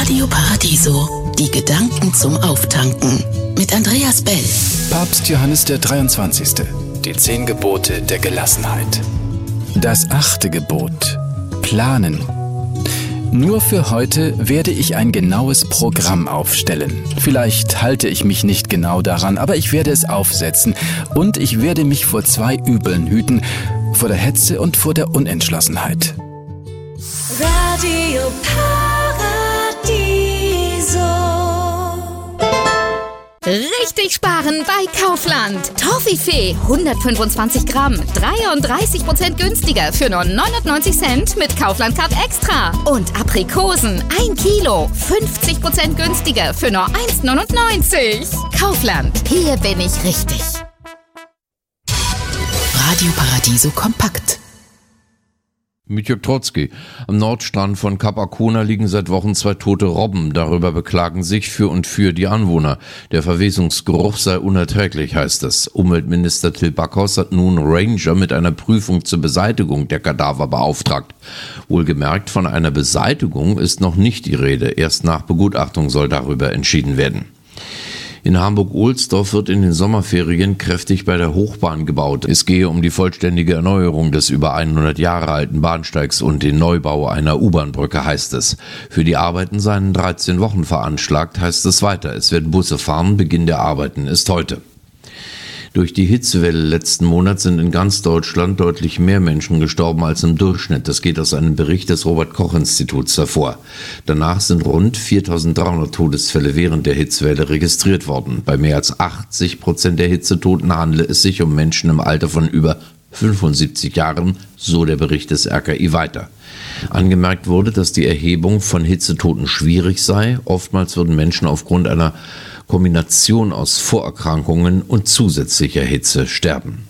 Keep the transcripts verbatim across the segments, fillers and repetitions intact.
Radio Paradiso, die Gedanken zum Auftanken mit Andreas Bell. Papst Johannes der dreiundzwanzigste. Die zehn Gebote der Gelassenheit. Das achte Gebot. Planen. Nur für heute werde ich ein genaues Programm aufstellen. Vielleicht halte ich mich nicht genau daran, aber ich werde es aufsetzen. Und ich werde mich vor zwei Übeln hüten, vor der Hetze und vor der Unentschlossenheit. Radio Paradiso. Richtig sparen bei Kaufland. Toffifee hundertfünfundzwanzig Gramm, dreiunddreißig Prozent günstiger für nur neunundneunzig Cent mit Kaufland Card Extra. Und Aprikosen ein Kilo, fünfzig Prozent günstiger für nur eins neunundneunzig. Kaufland, hier bin ich richtig. Radio Paradiso kompakt. Mit Jörg Trotzki. Am Nordstrand von Kap Arkona liegen seit Wochen zwei tote Robben. Darüber beklagen sich für und für die Anwohner. Der Verwesungsgeruch sei unerträglich, heißt es. Umweltminister Till Backhaus hat nun Ranger mit einer Prüfung zur Beseitigung der Kadaver beauftragt. Wohlgemerkt, von einer Beseitigung ist noch nicht die Rede. Erst nach Begutachtung soll darüber entschieden werden. In Hamburg-Ohlsdorf wird in den Sommerferien kräftig bei der Hochbahn gebaut. Es gehe um die vollständige Erneuerung des über hundert Jahre alten Bahnsteigs und den Neubau einer U-Bahn-Brücke, heißt es. Für die Arbeiten seien dreizehn Wochen veranschlagt, heißt es weiter. Es werden Busse fahren, Beginn der Arbeiten ist heute. Durch die Hitzewelle letzten Monat sind in ganz Deutschland deutlich mehr Menschen gestorben als im Durchschnitt. Das geht aus einem Bericht des Robert-Koch-Instituts hervor. Danach sind rund viertausenddreihundert Todesfälle während der Hitzewelle registriert worden. Bei mehr als achtzig Prozent der Hitzetoten handele es sich um Menschen im Alter von über fünfundsiebzig Jahren, so der Bericht des R K I weiter. Angemerkt wurde, dass die Erhebung von Hitzetoten schwierig sei. Oftmals würden Menschen aufgrund einer Kombination aus Vorerkrankungen und zusätzlicher Hitze sterben.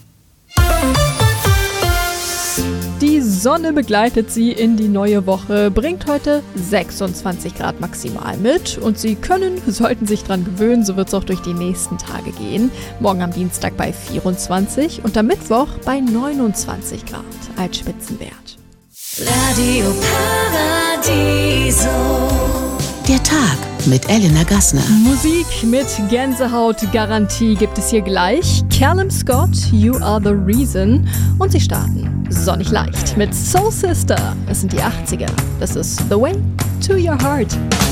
Die Sonne begleitet Sie in die neue Woche, bringt heute sechsundzwanzig Grad maximal mit und Sie können, sollten sich dran gewöhnen, so wird es auch durch die nächsten Tage gehen. Morgen am Dienstag bei vierundzwanzig und am Mittwoch bei neunundzwanzig Grad als Spitzenwert. Radio Paradiso. Der Tag mit Elena Gassner. Musik mit Gänsehaut-Garantie gibt es hier gleich. Callum Scott, You Are The Reason. Und sie starten sonnig leicht mit Soul Sister. Es sind die achtziger. Das ist The Way To Your Heart.